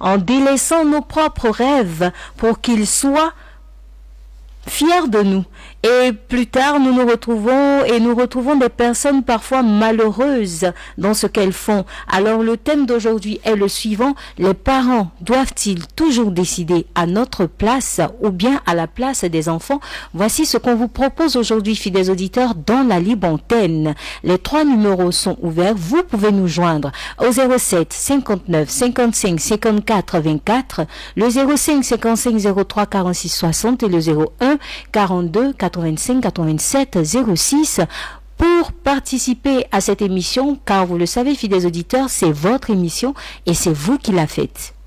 en délaissant nos propres rêves pour qu'ils soient fiers de nous. Et plus tard, nous retrouvons des personnes parfois malheureuses dans ce qu'elles font. Alors le thème d'aujourd'hui est le suivant: les parents doivent-ils toujours décider à notre place ou bien à la place des enfants? Voici ce qu'on vous propose aujourd'hui, fidèles auditeurs, dans la libre antenne. Les 3 numéros sont ouverts. Vous pouvez nous joindre au 07 59 55 54 24, le 05 55 03 46 60 et le 01 42 85 87 06 pour participer à cette émission, car vous le savez, fidèles auditeurs, c'est votre émission et c'est vous qui la faites.